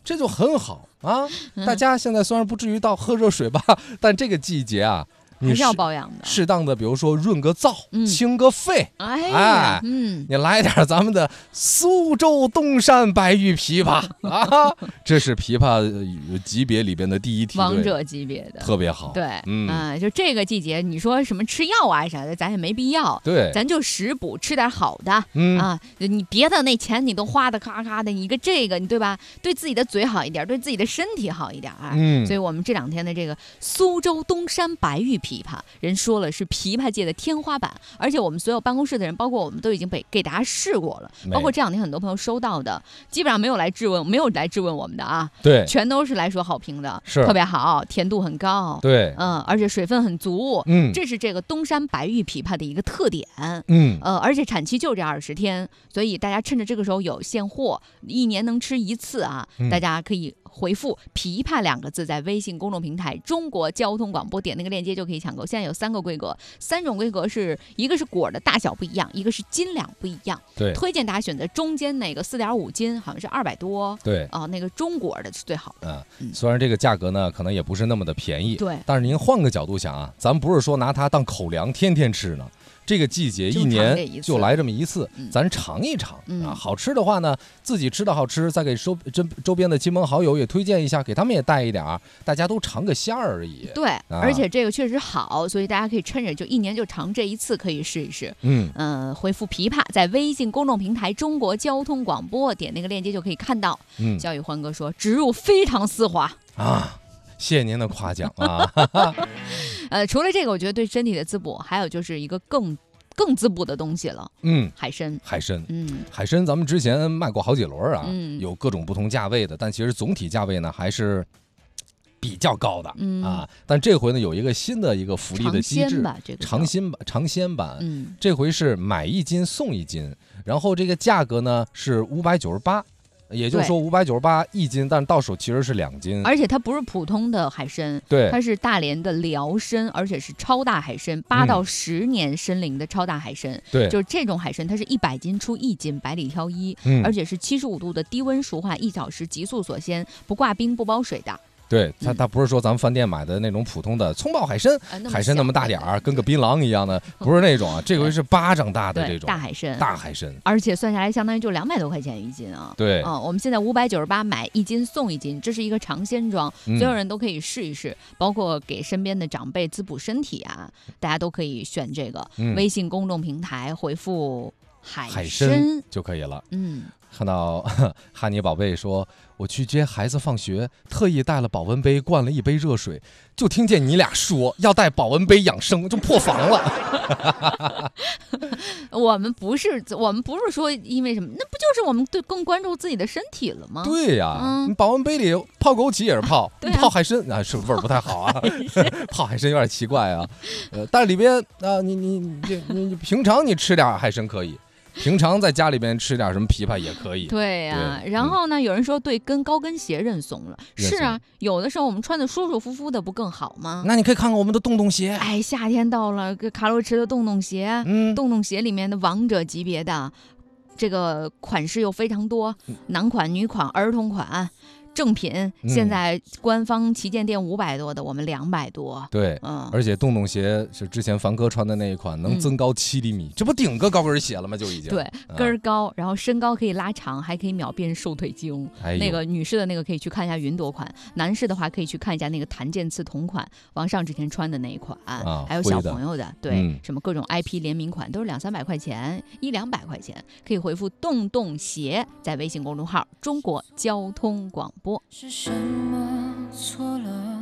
这就很好啊。大家现在虽然不至于到喝热水吧，但这个季节啊， 还是要保养的， 适当的，比如说润个燥，清个肺，你来点咱们的苏州东山白玉枇杷啊，这是枇杷级别里边的第一梯队， 王者级别的， 特别好。 对，就这个季节，你说什么吃药啊啥的，咱也没必要， 对， 咱就食补，吃点好的，你别的那钱你都花的咔咔的，你个这个，你对吧？对自己的嘴好一点，对自己的身体好一点，所以我们这2天的这个苏州东山白玉枇杷，人说了是枇杷界的天花板，而且我们所有办公室的人，包括我们都已经给大家试过了，包括这2天很多朋友收到的，基本上没有来质问我们的啊， 对， 全都是来说好评的， 是特别好，甜度很高， 对， 而且水分很足，这是这个东山白玉枇杷的一个特点，而且产期就这20天，所以大家趁着这个时候有现货，1年能吃1次啊，大家可以回复枇杷2个字，在微信公众平台中国交通广播点那个链接就可以抢购。现在有3个规格，3种规格是一个是果的大小不一样，一个是斤两不一样。 对， 推荐大家选择中间那个4.5斤，好像是200多。 对那个中果的是最好的。 虽然这个价格呢可能也不是那么的便宜， 对， 但是您换个角度想啊，咱不是说拿它当口粮天天吃呢。这个季节1年就来这么一次，咱尝一尝啊！好吃的话呢，自己吃的好吃，再给周边的亲朋好友也推荐一下，给他们也带一点，大家都尝个鲜而已。 对，而且这个确实好，所以大家可以趁着就1年就尝这一次，可以试一试。回复枇杷，在微信公众平台中国交通广播点那个链接就可以看到。小雨欢哥说植入非常丝滑啊。谢谢您的夸奖啊！ 除了这个，我觉得对身体的滋补，还有就是一个更滋补的东西了。海参，海参，咱们之前卖过好几轮啊，有各种不同价位的，但其实总体价位呢还是比较高的但这回呢有一个新的一个福利的机制，尝鲜版，这回是买1斤送1斤，然后这个价格呢是598。也就是说5981斤，但到手其实是2斤， 而且它不是普通的海参， 对， 它是大连的辽参，而且是超大海参，8到10年参龄的超大海参， 对， 就是这种海参，它是100斤出1斤，百里挑一，而且是75度的低温熟化1小时，急速锁鲜，不挂冰不包水的。 对，它不是说咱们饭店买的那种普通的葱爆海参，海参那么大点儿，跟个槟榔一样的，不是那种啊，这回是巴掌大的这种大海参， 而且算下来相当于就200多块钱1斤啊。 对， 我们现在598买1斤送1斤，这是一个尝鲜装，所有人都可以试一试，包括给身边的长辈滋补身体啊，大家都可以选这个微信公众平台回复海参就可以了。看到哈尼宝贝说，我去接孩子放学，特意带了保温杯，灌了1杯热水，就听见你俩说要带保温杯养生，就破防了。 我们不是说因为什么，那不就是我们更关注自己的身体了吗？ 对呀，保温杯里泡枸杞也是泡，泡海参是味儿不太好啊，泡海参有点奇怪啊。但里边你平常你吃点海参可以。平常在家里边吃点什么枇杷也可以。 对呀，然后呢，有人说对高跟鞋认怂了。是啊，有的时候我们穿的舒舒服服的不更好吗？ 那你可以看看我们的洞洞鞋。 夏天到了，卡罗驰的洞洞鞋，洞洞鞋里面的王者级别的，这个款式又非常多，男款、女款、儿童款。正品现在官方旗舰店500多的，我们200多。 对，而且洞洞鞋是之前凡哥穿的那一款，能增高7厘米，这不顶个高跟鞋了吗？就已经对，跟高，然后身高可以拉长，还可以秒变瘦腿精。那个女士的那个可以去看一下云朵款，男士的话可以去看一下那个檀健次同款，王上之前穿的那一款，还有小朋友的，对，什么各种 IP 联名款都是200-300块钱，100-200块钱，可以回复洞洞鞋，在微信公众号中国交通广播。 是什么错了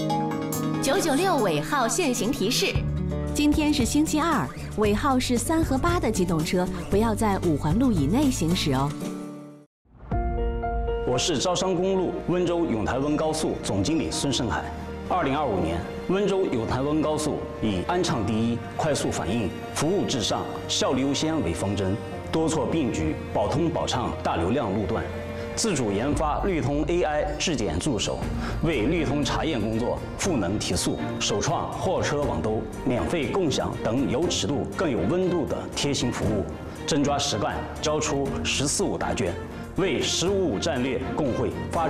？996尾号限行提示：今天是星期2，尾号是3和8的机动车不要在5环路以内行驶哦。 我是招商公路温州永台温高速总经理孙胜海。2025年，温州永台温高速以安畅第一、快速反应、服务至上、效率优先为方针，多措并举，保通保畅大流量路段。自主研发绿通 AI 质检助手，为绿通查验工作赋能提速，首创货车网兜、免费共享等有尺度更有温度的贴心服务，真抓实干，交出“1045”答卷，为“1055”战略共绘发